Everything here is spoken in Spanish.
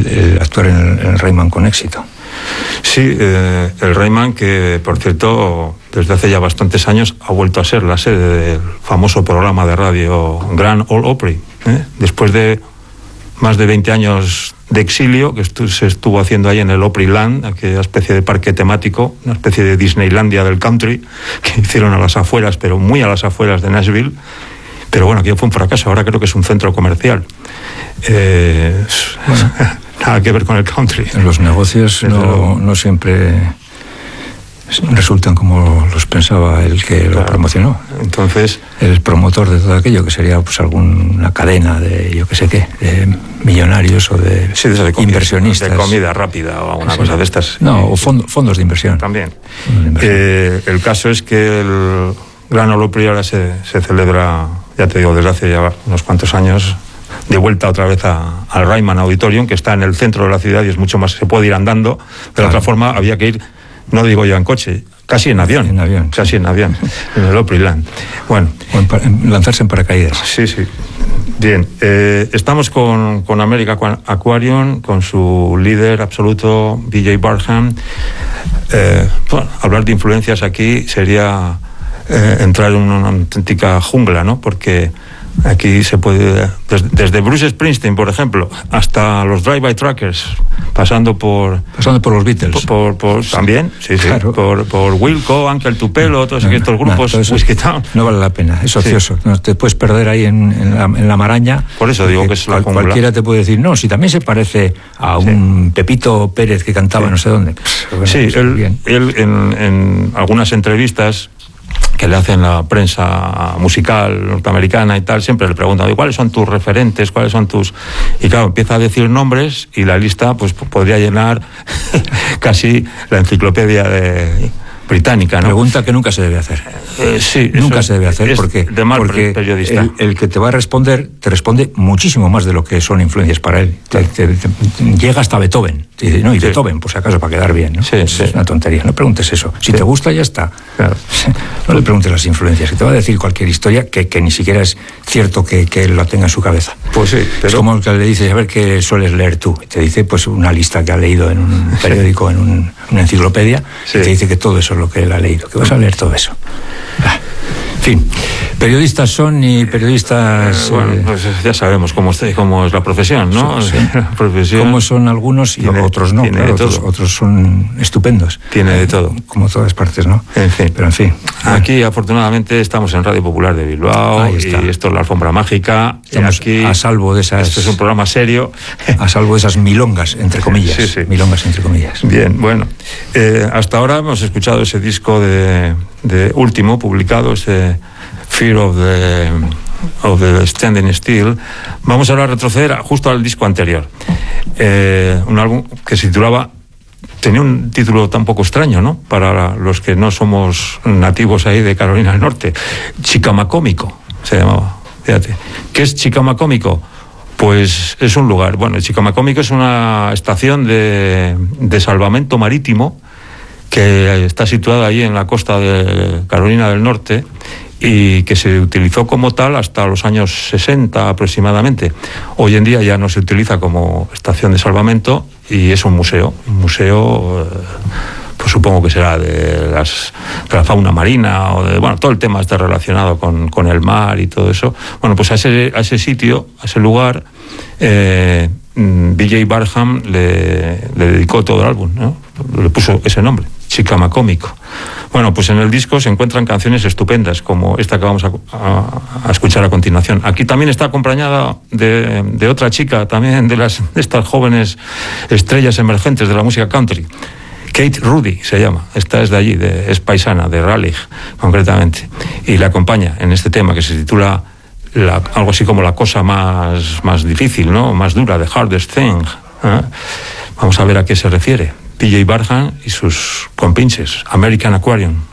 el actuar en el Ryman con éxito. Sí, el Ryman, que por cierto desde hace ya bastantes años ha vuelto a ser la sede del famoso programa de radio Grand Ole Opry, después de más de 20 años de exilio que se estuvo haciendo ahí en el Opryland, aquella especie de parque temático, una especie de Disneylandia del country que hicieron a las afueras, pero muy a las afueras de Nashville. Pero bueno, aquello fue un fracaso. Ahora creo que es un centro comercial. Nada que ver con el country. Los negocios no siempre resultan como los pensaba el que lo promocionó. Entonces, el promotor de todo aquello, que sería pues alguna cadena de yo que sé qué, de millonarios o de, de inversionistas. De comida rápida o alguna cosa de estas. No, o fondos de inversión. También. El caso es que el Grand Ole Opry ahora se celebra, ya te digo, desde hace ya unos cuantos años, de vuelta otra vez al Ryman Auditorium, que está en el centro de la ciudad y es mucho más, se puede ir andando. De otra forma había que ir, no digo yo en coche, casi en avión. Casi en avión, en el Opryland. Bueno. O lanzarse en paracaídas. Sí. Bien, estamos con American Aquarium, con su líder absoluto, BJ Barham. Hablar de influencias aquí sería entrar en una auténtica jungla, ¿no? Porque aquí se puede, desde Bruce Springsteen, por ejemplo, hasta los Drive-By Truckers, pasando por los Beatles, también, sí, claro. por Wilco, Uncle Tupelo, todos estos grupos, Whiskey Town. No vale la pena, es ocioso. No te puedes perder ahí en la maraña. Por eso digo que es la jungla. Cualquiera te puede decir, no, si también se parece a un Pepito Pérez que cantaba no sé dónde. Pues, él en algunas entrevistas que le hacen la prensa musical norteamericana y tal, siempre le preguntan, ¿cuáles son tus referentes? ¿Cuáles son tus...? Y claro, empieza a decir nombres y la lista pues podría llenar casi la enciclopedia británica, ¿no? Pregunta que nunca se debe hacer. Sí, nunca se debe hacer porque periodista. El que te va a responder te responde muchísimo más de lo que son influencias para él. Llega hasta Beethoven. Te dice, no, y Beethoven, por si acaso, para quedar bien, ¿no? Es una tontería. No preguntes eso. Si te gusta, ya está. Claro. No le preguntes las influencias, que te va a decir cualquier historia que ni siquiera es cierto que él la tenga en su cabeza. Pues sí, pero... Es como el que le dices, a ver, ¿qué sueles leer tú? Y te dice, pues, una lista que ha leído en un periódico, en una enciclopedia, y te dice que todo eso es lo que él ha leído, que vas a leer todo eso. En fin, periodistas son y periodistas... bueno, pues ya sabemos cómo es la profesión, ¿no? Sí. La profesión... Cómo son algunos y otros no. Claro, otros son estupendos. Tiene de todo. Como todas partes, ¿no? En fin. Pero en fin. Aquí, afortunadamente, estamos en Radio Popular de Bilbao y esto es la alfombra mágica. Estamos aquí, a salvo de esas... Esto es un programa serio. A salvo de esas milongas, entre comillas. Sí. Milongas, entre comillas. Bien, bueno. Hasta ahora hemos escuchado ese disco de último publicado, ese Fear of the Standing Still. Vamos ahora a retroceder justo al disco anterior, un álbum que se titulaba, tenía un título tan poco extraño, ¿no? Para los que no somos nativos ahí de Carolina del Norte, Chicamacómico se llamaba. Fíjate, ¿qué es Chicamacómico? Pues es un lugar, bueno, Chicamacómico es una estación de salvamento marítimo que está situada ahí en la costa de Carolina del Norte y que se utilizó como tal hasta los años 60 aproximadamente. Hoy en día ya no se utiliza como estación de salvamento y es un museo. Pues supongo que será de la fauna marina o de, bueno, todo el tema está relacionado con el mar y todo eso. Bueno, pues a ese sitio, a ese lugar, BJ Barham le dedicó todo el álbum, ¿no? Le puso ese nombre, Chicamacómico. Bueno, pues en el disco se encuentran canciones estupendas, como esta que vamos a escuchar a continuación. Aquí también está acompañada de otra chica, también de estas jóvenes estrellas emergentes de la música country. Kate Rudy se llama, esta es de allí, es paisana, de Raleigh, concretamente. Y la acompaña en este tema que se titula algo así como la cosa más difícil, ¿no? Más dura, the hardest thing. Vamos a ver a qué se refiere. BJ Barham y sus compinches, American Aquarium.